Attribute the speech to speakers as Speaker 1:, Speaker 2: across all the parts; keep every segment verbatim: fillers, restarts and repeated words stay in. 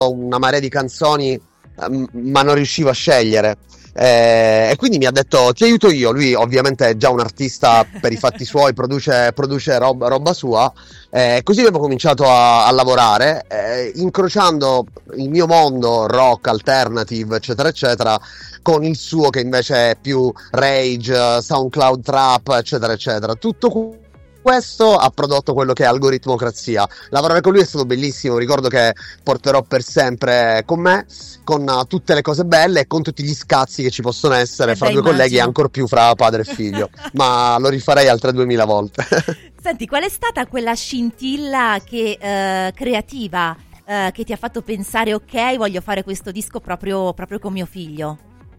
Speaker 1: una marea di canzoni, um, ma non riuscivo a scegliere. Eh, e quindi mi ha detto ti aiuto io. Lui ovviamente è già un artista per i fatti suoi, produce, produce roba, roba sua, eh, così abbiamo cominciato a, a lavorare, eh, incrociando il mio mondo rock, alternative eccetera eccetera con il suo che invece è più rage, SoundCloud trap eccetera eccetera. Tutto questo ha prodotto quello che è Algoritmocrazia. Lavorare con lui è stato bellissimo, ricordo che porterò per sempre con me, con uh, tutte le cose belle e con tutti gli scazzi che ci possono essere
Speaker 2: eh
Speaker 1: fra
Speaker 2: beh,
Speaker 1: due
Speaker 2: immagino.
Speaker 1: colleghi e ancor più fra padre e figlio, ma lo rifarei altre duemila volte.
Speaker 2: Senti, qual è stata quella scintilla che eh, creativa eh, che ti ha fatto pensare ok, voglio fare questo disco proprio, proprio con mio figlio?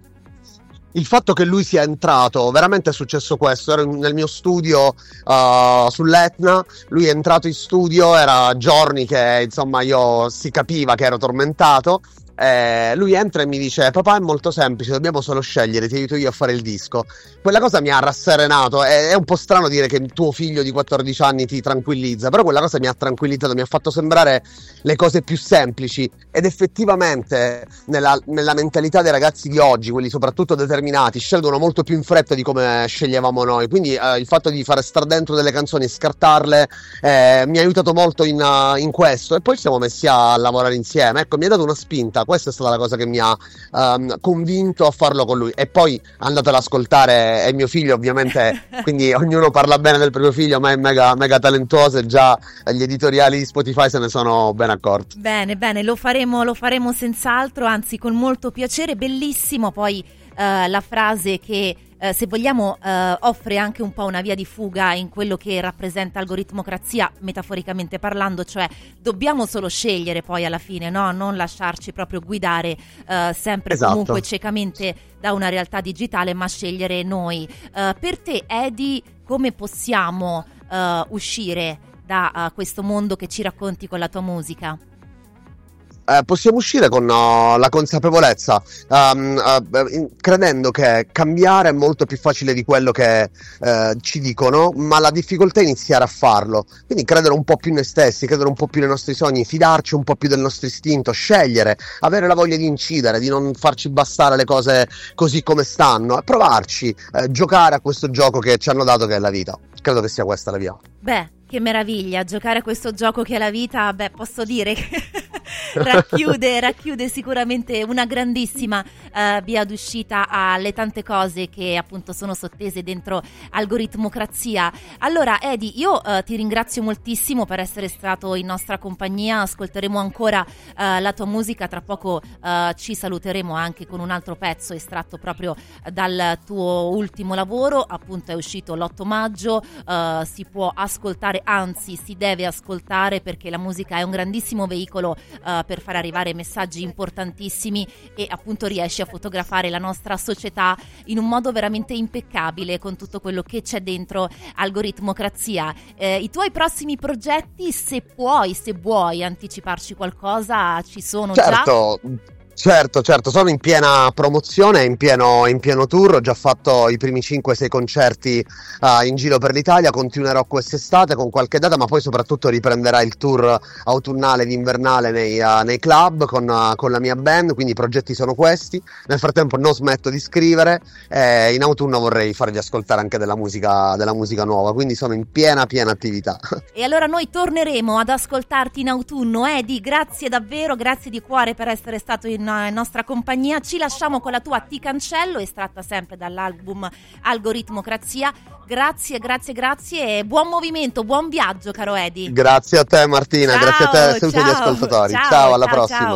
Speaker 1: Il fatto che lui sia entrato, veramente è successo questo, ero nel mio studio uh, sull'Etna, lui è entrato in studio, era giorni che insomma io si capiva che ero tormentato, eh, lui entra e mi dice papà è molto semplice, dobbiamo solo scegliere, ti aiuto io a fare il disco. Quella cosa mi ha rasserenato, è, è un po' strano dire che tuo figlio di quattordici anni ti tranquillizza, però quella cosa mi ha tranquillizzato, mi ha fatto sembrare le cose più semplici ed effettivamente nella, nella mentalità dei ragazzi di oggi, quelli soprattutto determinati, scelgono molto più in fretta di come sceglievamo noi, quindi eh, il fatto di fare star dentro delle canzoni e scartarle eh, mi ha aiutato molto in, uh, in questo, e poi ci siamo messi a lavorare insieme. Ecco, mi ha dato una spinta, questa è stata la cosa che mi ha um, convinto a farlo con lui, e poi andatelo ad ascoltare, è mio figlio ovviamente, quindi ognuno parla bene del proprio figlio, ma è mega, mega talentuoso e già gli editoriali di Spotify se ne sono ben accorti.
Speaker 2: Bene, bene, lo faremo, lo faremo senz'altro, anzi con molto piacere. Bellissimo poi eh, la frase che eh, se vogliamo eh, offre anche un po' una via di fuga in quello che rappresenta Algoritmocrazia, metaforicamente parlando, cioè dobbiamo solo scegliere poi alla fine, no? Non lasciarci proprio guidare eh, sempre
Speaker 1: Esatto.
Speaker 2: comunque ciecamente da una realtà digitale, ma scegliere noi. Eh, per te, Edy, come possiamo eh, uscire da uh, questo mondo che ci racconti con la tua musica?
Speaker 1: Eh, possiamo uscire con uh, la consapevolezza, um, uh, in, credendo che cambiare è molto più facile di quello che uh, ci dicono, ma la difficoltà è iniziare a farlo. Quindi credere un po' più in noi stessi, credere un po' più nei nostri sogni, fidarci un po' più del nostro istinto, scegliere, avere la voglia di incidere, di non farci bastare le cose così come stanno, e provarci, eh, giocare a questo gioco che ci hanno dato, che è la vita. Credo che sia questa la via.
Speaker 2: Beh, che meraviglia, giocare a questo gioco che è la vita, beh, posso dire che racchiude, racchiude sicuramente una grandissima uh, via d'uscita alle tante cose che appunto sono sottese dentro Algoritmocrazia. Allora, Edy, io uh, ti ringrazio moltissimo per essere stato in nostra compagnia, ascolteremo ancora uh, la tua musica, tra poco uh, ci saluteremo anche con un altro pezzo estratto proprio dal tuo ultimo lavoro, appunto è uscito l'otto maggio, uh, si può ascoltare, anzi si deve ascoltare, perché la musica è un grandissimo veicolo uh, per far arrivare messaggi importantissimi e appunto riesce a fotografare la nostra società in un modo veramente impeccabile con tutto quello che c'è dentro Algoritmocrazia. Eh, i tuoi prossimi progetti, se puoi, se vuoi anticiparci qualcosa, ci sono
Speaker 1: certo.
Speaker 2: già?
Speaker 1: Certo, certo, sono in piena promozione, in pieno, in pieno tour, ho già fatto i primi cinque sei concerti uh, in giro per l'Italia, continuerò quest'estate con qualche data, ma poi soprattutto riprenderà il tour autunnale ed invernale nei, uh, nei club con, uh, con la mia band, quindi i progetti sono questi. Nel frattempo non smetto di scrivere e in autunno vorrei farvi ascoltare anche della musica, della musica nuova, quindi sono in piena, piena attività.
Speaker 2: E allora noi torneremo ad ascoltarti in autunno. Edy, grazie davvero, grazie di cuore per essere stato in in nostra compagnia. Ci lasciamo con la tua Ti cancello, estratta sempre dall'album Algoritmocrazia. Grazie, grazie, grazie e buon movimento, buon viaggio, caro Edy.
Speaker 1: Grazie a te Martina,
Speaker 2: ciao,
Speaker 1: grazie a te e a tutti
Speaker 2: ciao,
Speaker 1: gli ascoltatori.
Speaker 2: Ciao,
Speaker 1: ciao alla
Speaker 2: ciao,
Speaker 1: prossima.
Speaker 2: Ciao.